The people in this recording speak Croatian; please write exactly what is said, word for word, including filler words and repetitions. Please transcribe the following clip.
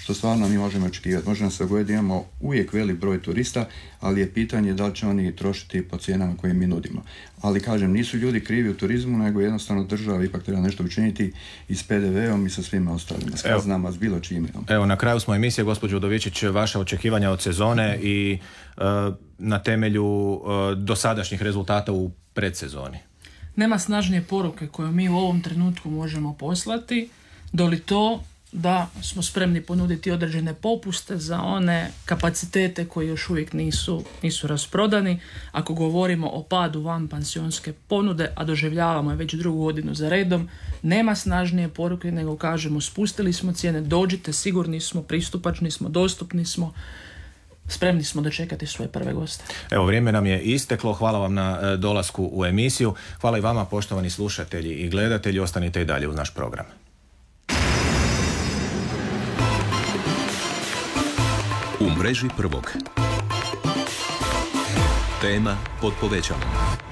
što stvarno mi možemo očekivati. Može nam se dogoditi da imamo uvijek velik broj turista, ali je pitanje da li će oni trošiti po cijenama koje mi nudimo. Ali kažem, nisu ljudi krivi u turizmu, nego jednostavno država ipak treba nešto učiniti i s pe de veom i sa svima ostalima, s kaznama, s bilo čime. Evo, na kraju smo emisije, gospođo Udovičić, vaša očekivanja od sezone i uh, na temelju uh, dosadašnjih rezultata u predsezoni. Nema snažnije poruke koju mi u ovom trenutku možemo poslati, doli to da smo spremni ponuditi određene popuste za one kapacitete koji još uvijek nisu, nisu rasprodani. Ako govorimo o padu vanpansionske ponude, a doživljavamo je već drugu godinu za redom, nema snažnije poruke nego kažemo spustili smo cijene, dođite, sigurni smo, pristupačni smo, dostupni smo, spremni smo dočekati svoje prve goste. Evo, vrijeme nam je isteklo. Hvala vam na dolasku u emisiju. Hvala i vama, poštovani slušatelji i gledatelji. Ostanite i dalje uz naš program. U mreži prvog. Tema pod povećalom.